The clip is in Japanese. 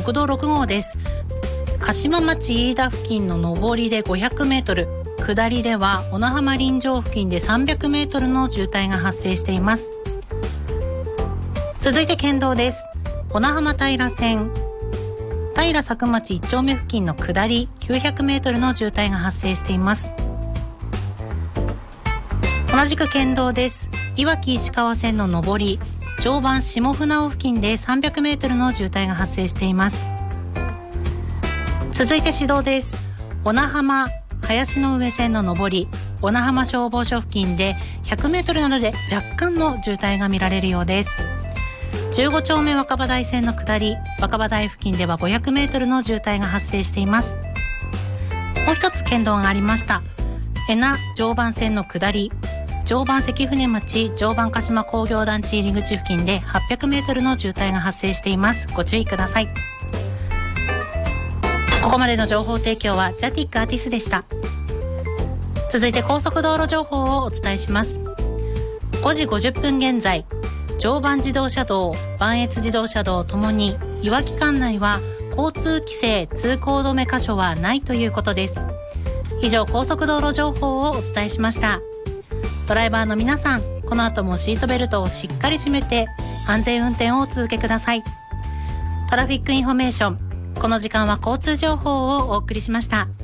国道6号です。鹿島町飯田付近の上りで500メートル、下りでは小名浜臨場付近で300メートルの渋滞が発生しています。続いて県道です。小名浜平線、平佐久町1丁目付近の下り900メートルの渋滞が発生しています。同じく県道です。いわき石川線の上り、常磐下船尾付近で300メートルの渋滞が発生しています。続いて市道です。小名浜林の上線の上り、小名浜消防署付近で100メートルなので若干の渋滞が見られるようです。15丁目若葉台線の下り、若葉台付近では500メートルの渋滞が発生しています。もう一つ県道がありました。恵那常磐線の下り、常磐関船町常磐鹿島工業団地入り口付近で800メートルの渋滞が発生しています。ご注意ください。ここまでの情報提供はジャティックアーティスでした。続いて高速道路情報をお伝えします。5時50分現在、常磐自動車道、磐越自動車道ともにいわき管内は交通規制通行止め箇所はないということです。以上、高速道路情報をお伝えしました。ドライバーの皆さん、この後もシートベルトをしっかり締めて安全運転をお続けください。トラフィックインフォメーション、この時間は交通情報をお送りしました。